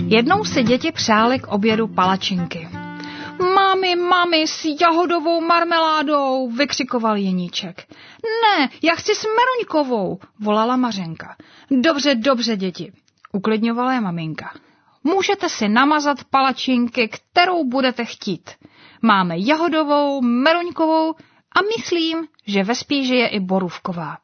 Jednou si děti přály k obědu palačinky. Mami, s jahodovou marmeládou, vykřikoval Jeníček. Ne, já chci s meruňkovou, volala Mařenka. Dobře, děti, uklidňovala je maminka. Můžete si namazat palačinky, kterou budete chtít. Máme jahodovou, meruňkovou a myslím, že ve spíži je i borůvková.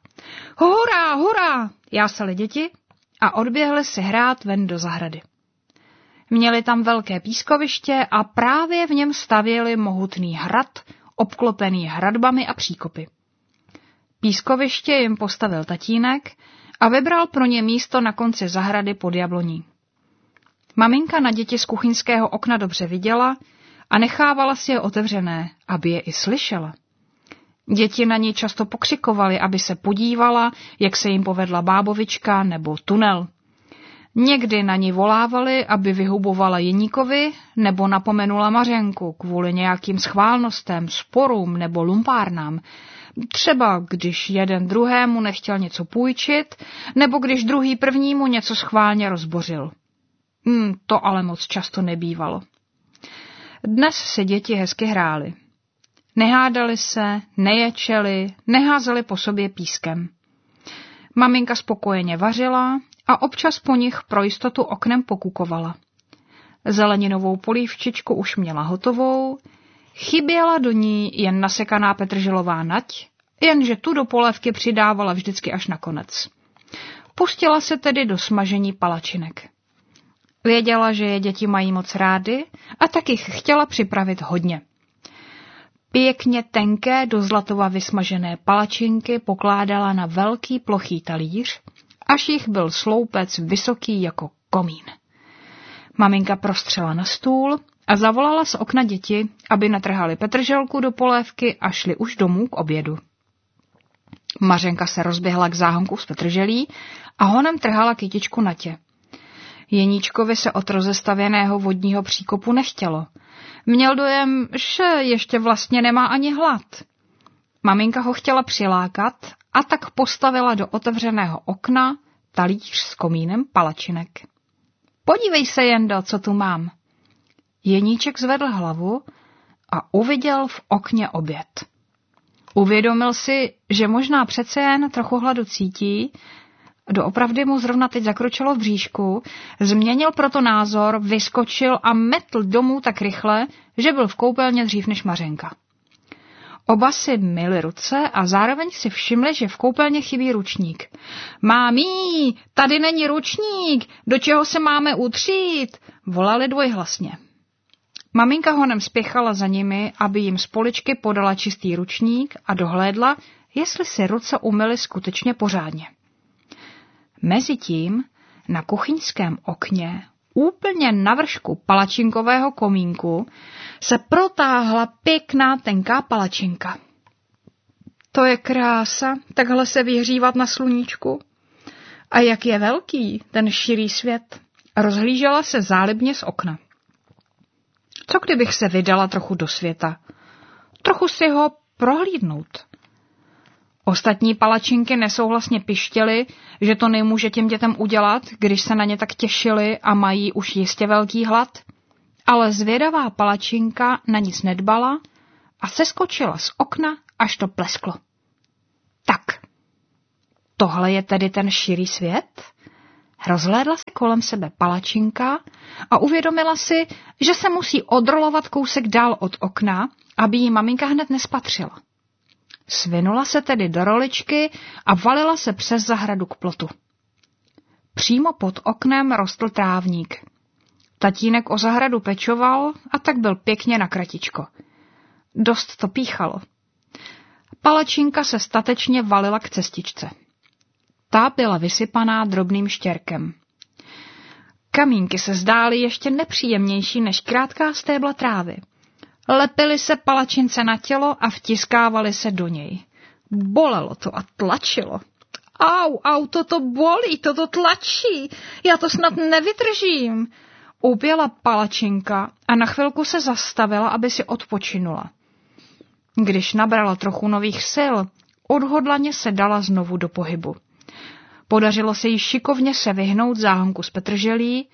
Hurá, jásali děti a odběhli si hrát ven do zahrady. Měli tam velké pískoviště a právě v něm stavěli mohutný hrad, obklopený hradbami a příkopy. Pískoviště jim postavil tatínek a vybral pro ně místo na konci zahrady pod jabloní. Maminka na děti z kuchyňského okna dobře viděla a nechávala si je otevřené, aby je i slyšela. Děti na ní často pokřikovaly, aby se podívala, jak se jim povedla bábovička nebo tunel. Někdy na ní volávali, aby vyhubovala Jeníkovi nebo napomenula Mařenku kvůli nějakým schválnostem, sporům nebo lumpárnám. Třeba když jeden druhému nechtěl něco půjčit, nebo když druhý prvnímu něco schválně rozbořil. To ale moc často nebývalo. Dnes se děti hezky hrály. Nehádali se, neječeli, neházeli po sobě pískem. Maminka spokojeně vařila a občas po nich pro jistotu oknem pokukovala. Zeleninovou polívčičku už měla hotovou, chyběla do ní jen nasekaná petrželová nať, jenže tu do polévky přidávala vždycky až nakonec. Pustila se tedy do smažení palačinek. Věděla, že je děti mají moc rády a tak jich chtěla připravit hodně. Pěkně tenké do zlatova vysmažené palačinky pokládala na velký plochý talíř, až jich byl sloupec vysoký jako komín. Maminka prostřela na stůl a zavolala z okna děti, aby natrhali petrželku do polévky a šli už domů k obědu. Mařenka se rozběhla k záhonku s petrželí a honem trhala kytičku Natě. Jeníčkovi se od rozestavěného vodního příkopu nechtělo. Měl dojem, že ještě vlastně nemá ani hlad. Maminka ho chtěla přilákat a tak postavila do otevřeného okna talíř s komínem palačinek. Podívej se, Jendo, co tu mám. Jeníček zvedl hlavu a uviděl v okně oběd. Uvědomil si, že možná přece jen trochu hladu cítí, doopravdy mu zrovna teď zakročilo v bříšku, změnil proto názor, vyskočil a metl domů tak rychle, že byl v koupelně dřív než Mařenka. Oba si myli ruce a zároveň si všimli, že v koupelně chybí ručník. Mámí, tady není ručník, do čeho se máme utřít, volali dvojhlasně. Maminka honem spěchala za nimi, aby jim z poličky podala čistý ručník a dohlédla, jestli si ruce umyly skutečně pořádně. Mezitím na kuchyňském okně, úplně na vršku palačinkového komínku, se protáhla pěkná tenká palačinka. To je krása, takhle se vyhřívat na sluníčku. A jak je velký ten širý svět, rozhlížela se zálibně z okna. Co kdybych se vydala trochu do světa? Trochu si ho prohlídnout. Ostatní palačinky nesouhlasně pištěly, že to nemůže těm dětem udělat, když se na ně tak těšili a mají už jistě velký hlad. Ale zvědavá palačinka na nic nedbala a seskočila z okna, až to plesklo. Tak, tohle je tedy ten širý svět? Rozhlédla se kolem sebe palačinka a uvědomila si, že se musí odrolovat kousek dál od okna, aby jí maminka hned nespatřila. Svinula se tedy do roličky a valila se přes zahradu k plotu. Přímo pod oknem rostl trávník. Tatínek o zahradu pečoval a tak byl pěkně na kratičko. Dost to píchalo. Palačinka se statečně valila k cestičce. Ta byla vysypaná drobným štěrkem. Kamínky se zdály ještě nepříjemnější než krátká stébla trávy. Lepily se palačince na tělo a vtiskávaly se do něj. Bolelo to a tlačilo. Au, toto bolí, toto tlačí, já to snad nevydržím. Uběla palačinka a na chvilku se zastavila, aby si odpočinula. Když nabrala trochu nových sil, odhodlaně se dala znovu do pohybu. Podařilo se jí šikovně se vyhnout záhonku z petrželí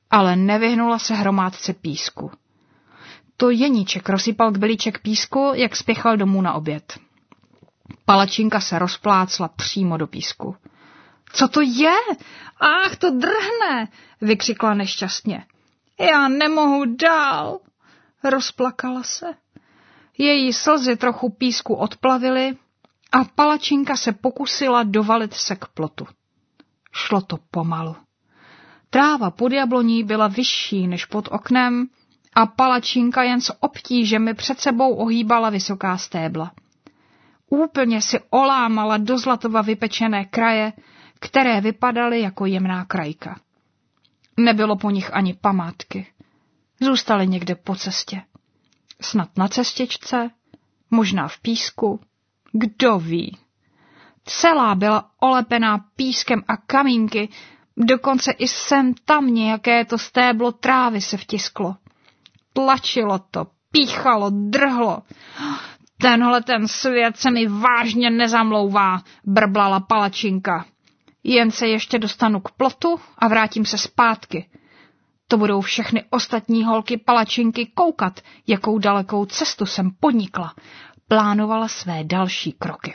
ale nevyhnula se hromádce písku. To Jeníček rozsypal kbelíček písku, jak spěchal domů na oběd. Palačinka se rozplácla přímo do písku. Co to je? Ach, to drhne, vykřikla nešťastně. Já nemohu dál, rozplakala se. Její slzy trochu písku odplavily a palačinka se pokusila dovalit se k plotu. Šlo to pomalu. Tráva pod jabloní byla vyšší než pod oknem a palačinka jen s obtížemi před sebou ohýbala vysoká stébla. Úplně si olámala do zlatova vypečené kraje, které vypadaly jako jemná krajka. Nebylo po nich ani památky. Zůstaly někde po cestě. Snad na cestičce, možná v písku, kdo ví. Celá byla olepená pískem a kamínky, dokonce i sem tam nějaké to stéblo trávy se vtisklo. Tlačilo to, píchalo, drhlo. Tenhle ten svět se mi vážně nezamlouvá, brblala palačinka. Jen se ještě dostanu k plotu a vrátím se zpátky. To budou všechny ostatní holky palačinky koukat, jakou dalekou cestu jsem podnikla. Plánovala své další kroky.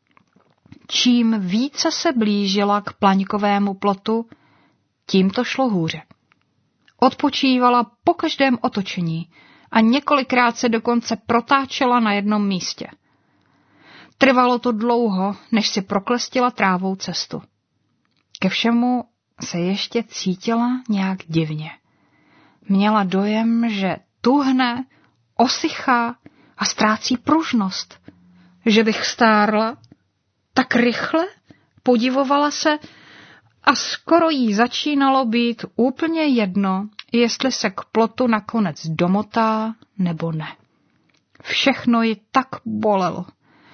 Čím více se blížila k plaňkovému plotu, tím to šlo hůře. Odpočívala po každém otočení a několikrát se dokonce protáčela na jednom místě. Trvalo to dlouho, než si proklestila trávou cestu. Ke všemu se ještě cítila nějak divně. Měla dojem, že tuhne, osychá a ztrácí pružnost. Že bych stárla tak rychle, podivovala se a skoro jí začínalo být úplně jedno, jestli se k plotu nakonec domotá nebo ne. Všechno ji tak bolelo.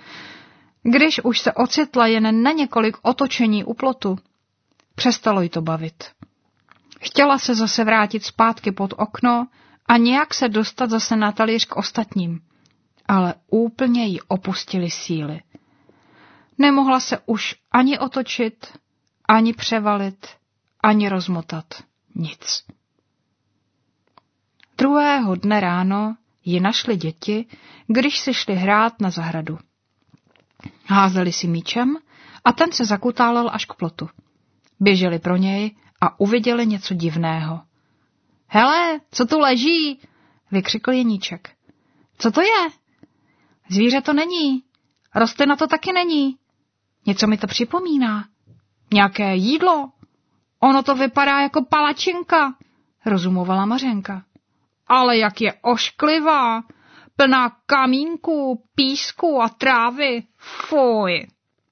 Když už se ocitla jen na několik otočení u plotu, přestalo jí to bavit. Chtěla se zase vrátit zpátky pod okno a nějak se dostat zase na talíř k ostatním, ale úplně jí opustily síly. Nemohla se už ani otočit, ani převalit, ani rozmotat. Nic. Druhého dne ráno ji našli děti, když si šli hrát na zahradu. Házeli si míčem a ten se zakutálel až k plotu. Běželi pro něj a uviděli něco divného. Hele, co tu leží? Vykřikl Jeníček. Co to je? Zvíře to není. Rostlina to taky není. Něco mi to připomíná. Nějaké jídlo. Ono to vypadá jako palačinka, rozumovala Mařenka. Ale jak je ošklivá, plná kamínků, písku a trávy. Fuj.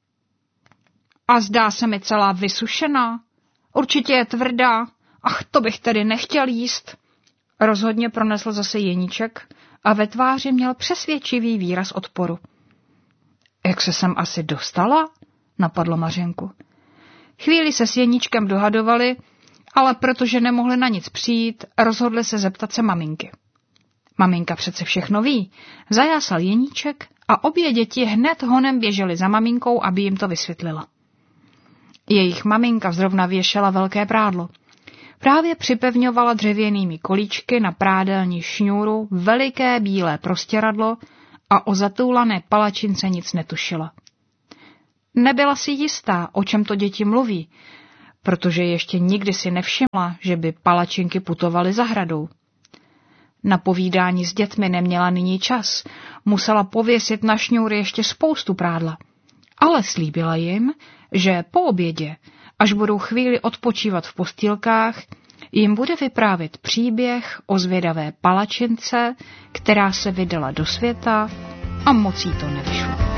A zdá se mi celá vysušená. Určitě je tvrdá. Ach, to bych tedy nechtěl jíst. Rozhodně pronesl zase Jeníček a ve tváři měl přesvědčivý výraz odporu. Jak se sem asi dostala? Napadlo Mařenku. Chvíli se s Jeníčkem dohadovali, ale protože nemohli na nic přijít, rozhodli se zeptat se maminky. Maminka přece všechno ví. Zajásal Jeníček a obě děti hned honem běžely za maminkou, aby jim to vysvětlila. Jejich maminka zrovna věšela velké prádlo. Právě připevňovala dřevěnými kolíčky na prádelní šňůru veliké bílé prostěradlo a o zatoulané palačince nic netušila. Nebyla si jistá, o čem to děti mluví, protože ještě nikdy si nevšimla, že by palačinky putovaly zahradou. Na povídání s dětmi neměla nyní čas, musela pověsit na šňůry ještě spoustu prádla. Ale slíbila jim, že po obědě, až budou chvíli odpočívat v postýlkách, jim bude vyprávět příběh o zvědavé palačince, která se vydala do světa a moc jí to nevyšlo.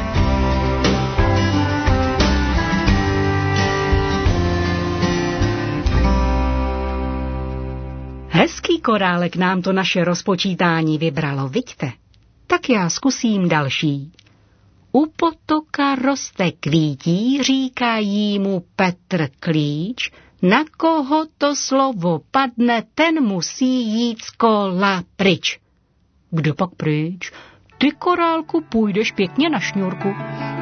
Hezký korálek nám to naše rozpočítání vybralo, viďte? Tak já zkusím další. U potoka roste kvítí, říkají mu Petr Klíč. Na koho to slovo padne, ten musí jít z kola pryč. Kdo pak pryč? Ty, korálku, půjdeš pěkně na šňůrku.